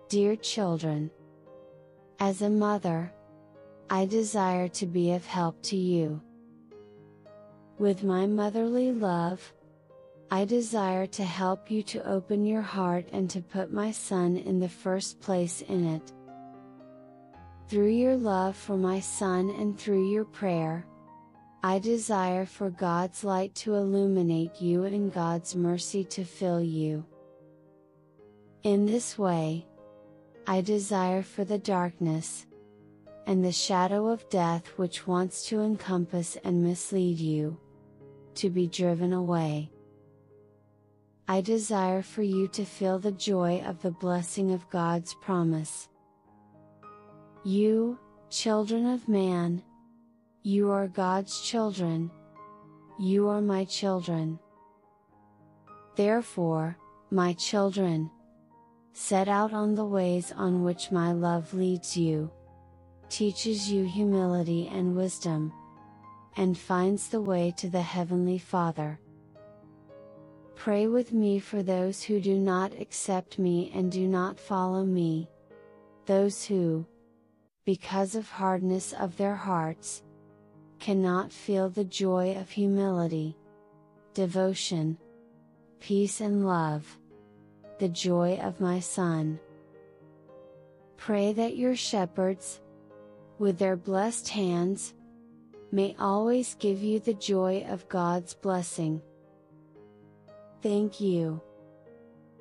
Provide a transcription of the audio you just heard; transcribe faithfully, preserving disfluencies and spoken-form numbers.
Dear children, as a mother, I desire to be of help to you. With my motherly love, I desire to help you to open your heart and to put my Son in the first place in it. Through your love for my Son and through your prayer, I desire for God's light to illuminate you and God's mercy to fill you. In this way, I desire for the darkness, and the shadow of death which wants to encompass and mislead you, to be driven away. I desire for you to feel the joy of the blessing of God's promise. You, children of man, you are God's children, you are my children. Therefore, my children, set out on the ways on which my love leads you, teaches you humility and wisdom, and finds the way to the Heavenly Father. Pray with me for those who do not accept me and do not follow me, those who, because of hardness of their hearts, cannot feel the joy of humility, devotion, peace and love, the joy of my Son. Pray that your shepherds, with their blessed hands, may always give you the joy of God's blessing. Thank you.